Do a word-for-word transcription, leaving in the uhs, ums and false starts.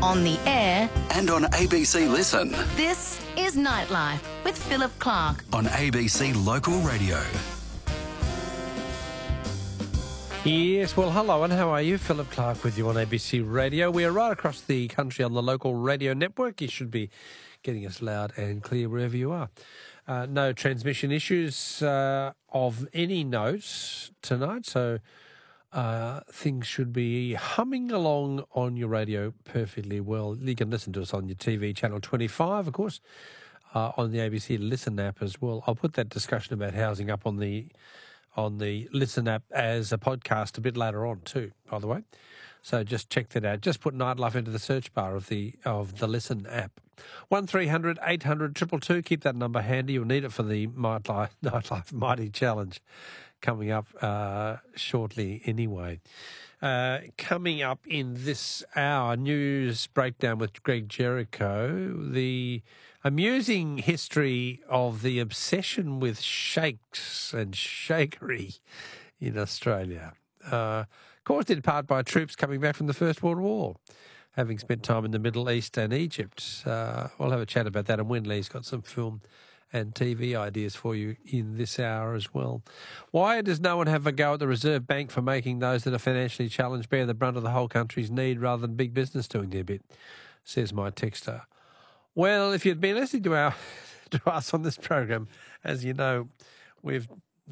on the air, and on A B C Listen. this is Nightlife with Philip Clark. On A B C Local Radio. Yes, well, hello and how are you? Philip Clark with you on A B C Radio. We are right across the country on the local radio network. You should be getting us loud and clear wherever you are. Uh, no transmission issues uh, of any note tonight, so uh, things should be humming along on your radio perfectly well. You can listen to us on your T V, Channel twenty-five, of course, uh, on the A B C Listen app as well. I'll put that discussion about housing up on the on the Listen app as a podcast a bit later on too, by the way. So just check that out. Just put Nightlife into the search bar of the of the Listen app. one three hundred eight hundred two two two. Keep that number handy. You'll need it for the Nightlife, Nightlife Mighty Challenge coming up uh, shortly anyway. Uh, coming up in this hour, news breakdown with Greg Jericho, the amusing history of the obsession with shakes and shakery in Australia, uh, caused in part by troops coming back from the First World War, having spent time in the Middle East and Egypt. Uh, we'll have a chat about that, and Winley's got some film and T V ideas for you in this hour as well. Why does no one have a go at the Reserve Bank for making those that are financially challenged bear the brunt of the whole country's need rather than big business doing their bit, says my texter. Well, if you'd been listening to our to us on this program, as you know, we've